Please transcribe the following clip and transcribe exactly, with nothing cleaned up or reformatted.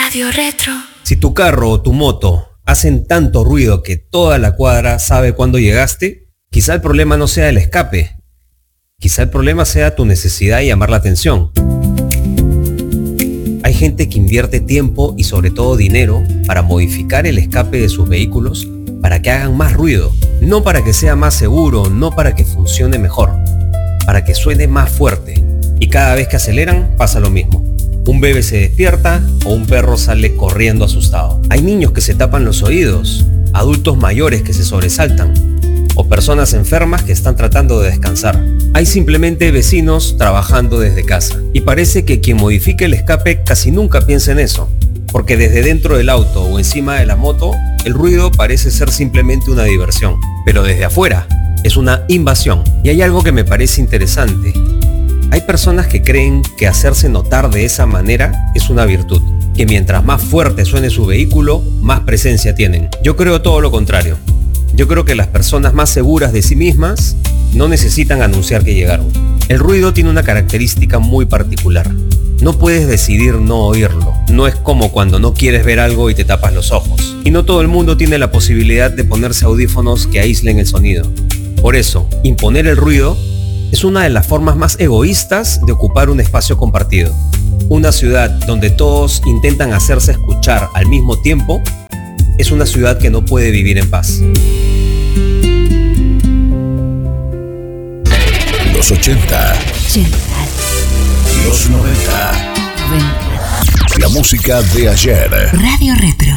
Radio Retro. Si tu carro o tu moto hacen tanto ruido que toda la cuadra sabe cuándo llegaste, quizá el problema no sea el escape. Quizá el problema sea tu necesidad de llamar la atención. Hay gente que invierte tiempo y sobre todo dinero para modificar el escape de sus vehículos para que hagan más ruido. No para que sea más seguro, no para que funcione mejor, para que suene más fuerte. Y cada vez que aceleran pasa lo mismo. Un bebé se despierta o un perro sale corriendo asustado. Hay niños que se tapan los oídos, adultos mayores que se sobresaltan o personas enfermas que están tratando de descansar. Hay simplemente vecinos trabajando desde casa. Y parece que quien modifique el escape casi nunca piensa en eso, porque desde dentro del auto o encima de la moto, el ruido parece ser simplemente una diversión. Pero desde afuera es una invasión. Y hay algo que me parece interesante. Hay personas que creen que hacerse notar de esa manera es una virtud, que mientras más fuerte suene su vehículo, más presencia tienen. Yo creo todo lo contrario. Yo creo que las personas más seguras de sí mismas no necesitan anunciar que llegaron. El ruido tiene una característica muy particular. No puedes decidir no oírlo. No es como cuando no quieres ver algo y te tapas los ojos. Y no todo el mundo tiene la posibilidad de ponerse audífonos que aíslen el sonido. Por eso, imponer el ruido es una de las formas más egoístas de ocupar un espacio compartido. Una ciudad donde todos intentan hacerse escuchar al mismo tiempo es una ciudad que no puede vivir en paz. Los ochenta. ochenta. Los noventa. noventa. La música de ayer. Radio Retro.